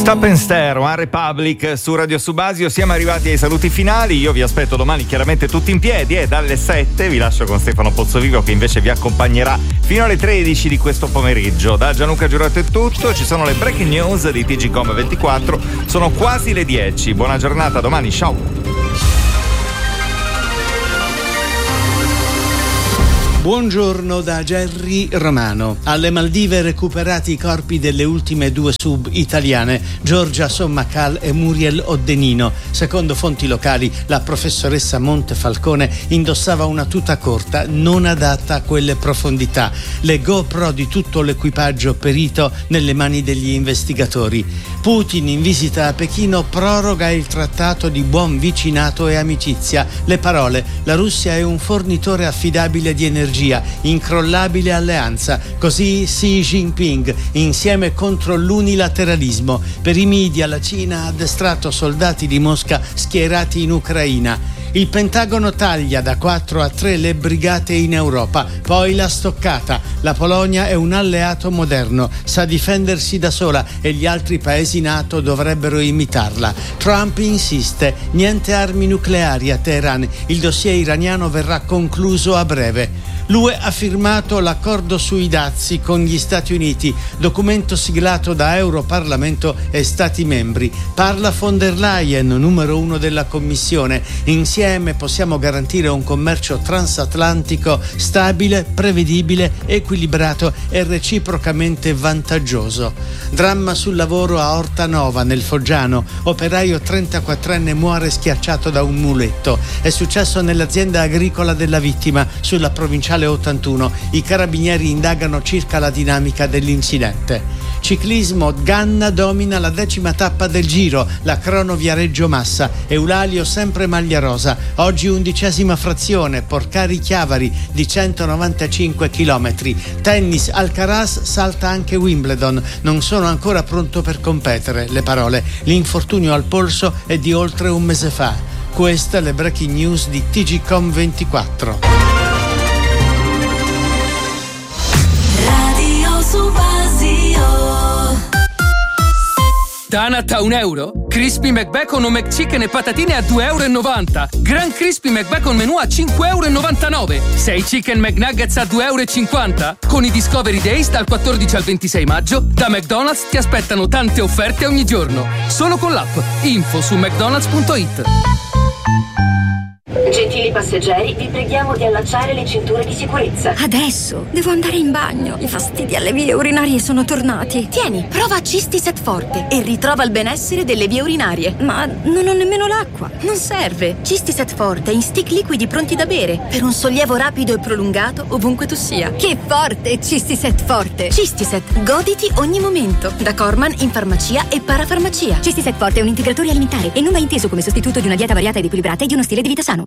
Step One Republic su Radio Subasio. Siamo arrivati ai saluti finali. Io vi aspetto domani chiaramente tutti in piedi e dalle 7 vi lascio con Stefano Pozzovivo, che invece vi accompagnerà fino alle 13 di questo pomeriggio. Da Gianluca Giurato è tutto. Ci sono le breaking news di TGcom 24. Sono quasi le 10. Buona giornata, domani, ciao. Buongiorno da Gerry Romano. Alle Maldive recuperati i corpi delle ultime due sub italiane, Giorgia Sommacal e Muriel Oddenino. Secondo fonti locali, la professoressa Montefalcone indossava una tuta corta non adatta a quelle profondità. Le GoPro di tutto l'equipaggio perito nelle mani degli investigatori. Putin in visita a Pechino proroga il trattato di buon vicinato e amicizia. Le parole: la Russia è un fornitore affidabile di energia, incrollabile alleanza. Così Xi Jinping, insieme contro l'unilateralismo. Per i media la Cina ha addestrato soldati di Mosca schierati in Ucraina. Il Pentagono taglia da 4 a 3 le brigate in Europa, poi la stoccata. La Polonia è un alleato moderno, sa difendersi da sola e gli altri paesi NATO dovrebbero imitarla. Trump insiste, niente armi nucleari a Teheran, il dossier iraniano verrà concluso a breve. L'UE ha firmato l'accordo sui dazi con gli Stati Uniti, documento siglato da Europarlamento e Stati membri. Parla von der Leyen, numero 1 della Commissione. Insieme possiamo garantire un commercio transatlantico stabile, prevedibile, equilibrato e reciprocamente vantaggioso. Dramma sul lavoro a Ortanova, nel Foggiano. Operaio 34enne muore schiacciato da un muletto. È successo nell'azienda agricola della vittima, sulla provinciale 81. I carabinieri indagano circa la dinamica dell'incidente. Ciclismo, Ganna domina la 10ª tappa del Giro, la crono Viareggio Massa. Eulalio sempre maglia rosa. Oggi 11ª frazione, Porcari-Chiavari di 195 km. Tennis, Alcaraz salta anche Wimbledon. Non sono ancora pronto per competere. Le parole: l'infortunio al polso è di oltre un mese fa. Queste le breaking news di TGcom 24. Tanat a €1, Crispy McBacon o McChicken e patatine a €2,90. Gran Crispy McBacon menù a €5,99. 6 Chicken McNuggets a €2,50. Con i Discovery Days dal 14 al 26 maggio, da McDonald's ti aspettano tante offerte ogni giorno. Solo con l'app. Info su mcdonalds.it. Gentili passeggeri, vi preghiamo di allacciare le cinture di sicurezza. Adesso devo andare in bagno. I fastidi alle vie urinarie sono tornati. Tieni, prova Cistiset Forte e ritrova il benessere delle vie urinarie. Ma non ho nemmeno l'acqua. Non serve. Cistiset Forte in stick liquidi pronti da bere per un sollievo rapido e prolungato ovunque tu sia. Che forte Cistiset Forte! Cistiset, goditi ogni momento. Da Corman in farmacia e parafarmacia. Cistiset Forte è un integratore alimentare e non va inteso come sostituto di una dieta variata ed equilibrata e di uno stile di vita sano.